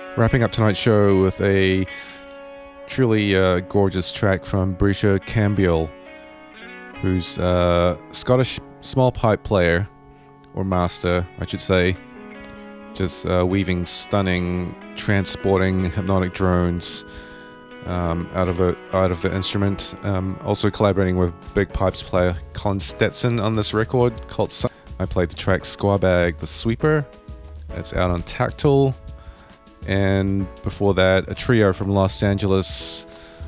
Wrapping up tonight's show with a truly gorgeous track from Brisha Cambiel, who's a Scottish small pipe player, or master, I should say, just weaving stunning, transporting hypnotic drones out of the instrument. Also collaborating with big pipes player Colin Stetson on this record called Sun. I played the track Squawbag the Sweeper. It's out on Tactile. And before that, a trio from Los Angeles.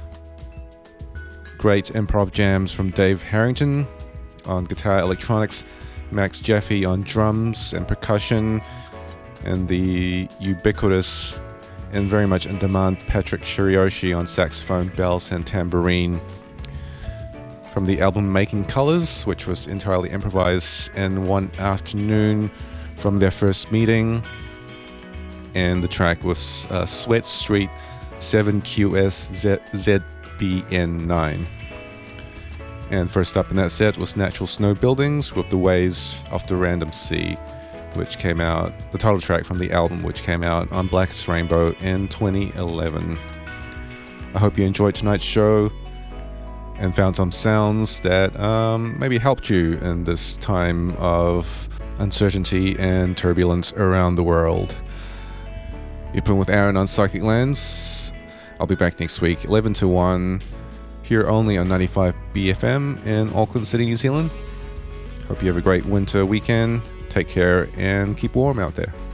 Great improv jams from Dave Harrington on guitar electronics, Max Jeffy on drums and percussion, and the ubiquitous and very much in demand Patrick Shiryoshi on saxophone, bells and tambourine. From the album Making Colors, which was entirely improvised in one afternoon from their first meeting. And the track was Sweat Street 7QSZBN9. And first up in that set was Natural Snow Buildings with The Waves of the Random Sea, which came out, the title track from the album, which came out on Blackest Rainbow in 2011. I hope you enjoyed tonight's show and found some sounds that maybe helped you in this time of uncertainty and turbulence around the world. You've been with Aaron on Psychic Lands. I'll be back next week, 11 to 1, here only on 95 BFM in Auckland City, New Zealand. Hope you have a great winter weekend. Take care and keep warm out there.